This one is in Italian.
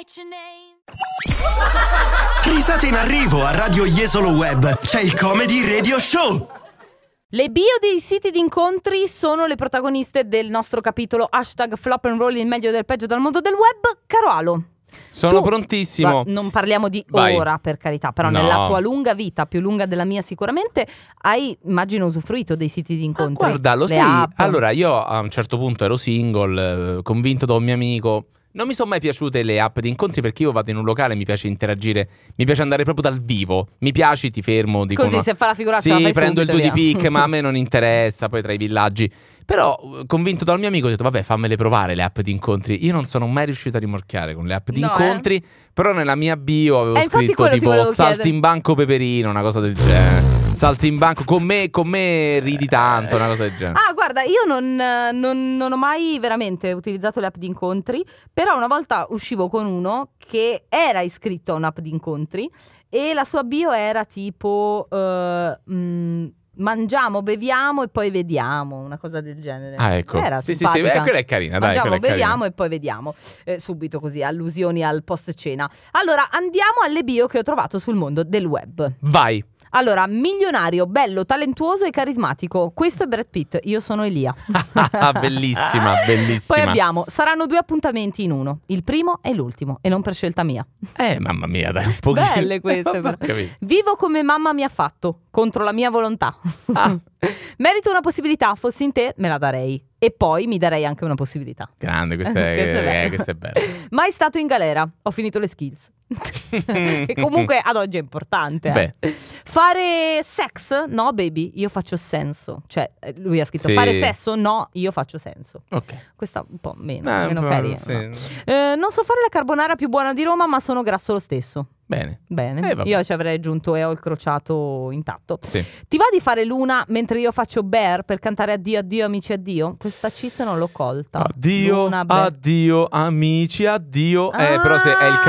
Risate in arrivo a Radio Jesolo Web. C'è il Comedy Radio Show. Le bio dei siti di incontri sono le protagoniste del nostro capitolo #Flop and Roll, il meglio del peggio dal mondo del web. Caro Alo, sono prontissimo. Non parliamo di Vai. ora, per carità, però No. nella tua lunga vita, più lunga della mia sicuramente, hai, immagino, usufruito dei siti di incontri. Guarda, lo le sai, app. allora io a un certo punto ero single, convinto da un mio amico. Non mi sono mai piaciute le app di incontri perché io vado in un locale, mi piace interagire, mi piace andare proprio dal vivo. Mi piaci, ti fermo, dico Così no. se fa la figuraccia Sì, la fai prendo il subito, 2 di via. pic, ma a me non interessa, poi tra i villaggi. Però, convinto dal mio amico, ho detto vabbè, fammele provare le app di incontri. Io non sono mai riuscito a rimorchiare con le app di No, incontri, però nella mia bio avevo infatti scritto quello ti tipo volevo chiedere. saltimbanco peperino, una cosa del genere. Saltimbanco, con me ridi tanto, una cosa del genere. Ah, guarda, io non ho mai veramente utilizzato le app di incontri, però una volta uscivo con uno che era iscritto a un'app di incontri e la sua bio era tipo mangiamo, beviamo e poi vediamo, una cosa del genere. Ah, ecco. Era Sì, simpatica. quella è carina, dai, Mangiamo, quella è carina. beviamo e poi vediamo. Subito così, allusioni al post cena. Allora, andiamo alle bio che ho trovato sul mondo del web. Vai. Allora, milionario, bello, talentuoso e carismatico. Questo è Brad Pitt, io sono Elia. Bellissima, bellissima. Poi abbiamo, saranno 2 appuntamenti in uno, il primo e l'ultimo, e non per scelta mia. Mamma mia, dai, un pochino. Belle queste però. Vivo come mamma mi ha fatto, contro la mia volontà. Merito una possibilità, fossi in te me la darei. E poi mi darei anche una possibilità. Grande, questa è bella. Mai stato in galera, ho finito le skills. Che comunque ad oggi è importante. Beh. Fare sex? No baby, io faccio senso. Cioè lui ha scritto Sì. fare sesso? No, io faccio senso. Ok. Questa un po' meno un po', carina. sì. No. Non so fare la carbonara più buona di Roma, ma sono grasso lo stesso. Bene. Bene, io ci avrei aggiunto e ho il crociato intatto. Sì. Ti va di fare l'una mentre io faccio Bear per cantare addio, addio, amici, addio? Questa cheat non l'ho colta. Addio, Luna, Bear. addio, amici, addio. Però se è il